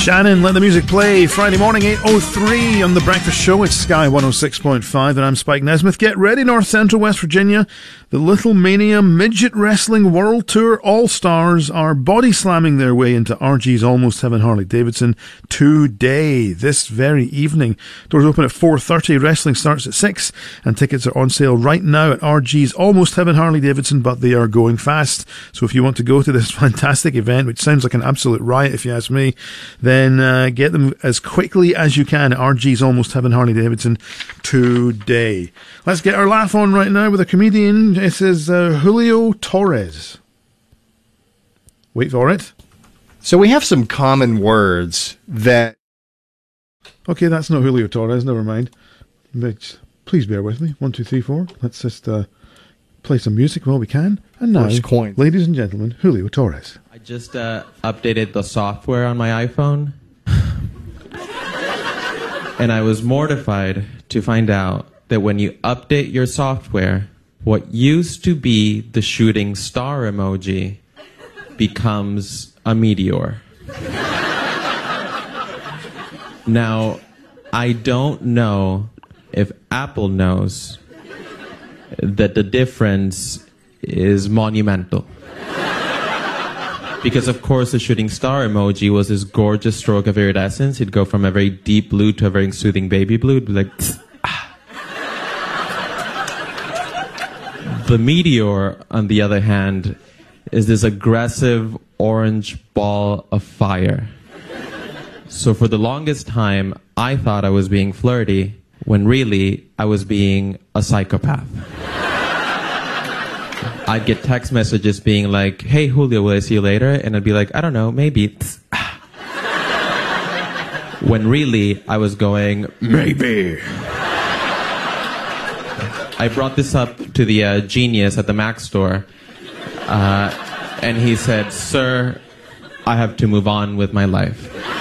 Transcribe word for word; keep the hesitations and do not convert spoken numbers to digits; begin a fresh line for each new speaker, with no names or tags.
Shannon, let the music play. Friday morning, eight oh three on The Breakfast Show. It's Sky one oh six point five, and I'm Spike Nesmith. Get ready, North Central West Virginia. The Little Mania Midget Wrestling World Tour All-Stars are body slamming their way into R G's Almost Heaven Harley-Davidson today, this very evening. Doors open at four thirty, wrestling starts at six, and tickets are on sale right now at R G's Almost Heaven Harley-Davidson, but they are going fast. So if you want to go to this fantastic event, which sounds like an absolute riot if you ask me, then uh, get them as quickly as you can at R G's Almost Heaven Harley-Davidson today. Let's get our laugh on right now with a comedian. It is uh, Julio Torres. Wait for it.
So we have some common words that...
Okay, that's not Julio Torres, never mind. But please bear with me. One, two, three, four. Let's just uh, play some music while we can. And now, ladies and gentlemen, Julio Torres.
I just uh, updated the software on my iPhone. And I was mortified to find out that when you update your software, what used to be the shooting star emoji becomes a meteor. Now, I don't know if Apple knows that the difference is monumental. Because, of course, the shooting star emoji was this gorgeous stroke of iridescence. It'd go from a very deep blue to a very soothing baby blue. It'd be like... The meteor, on the other hand, is this aggressive orange ball of fire. So for the longest time, I thought I was being flirty, when really I was being a psychopath. I'd get text messages being like, hey, Julio, will I see you later? And I'd be like, I don't know, maybe. When really I was going, maybe. I brought this up to the uh, genius at the Mac store, uh, and he said, sir, I have to move on with my life.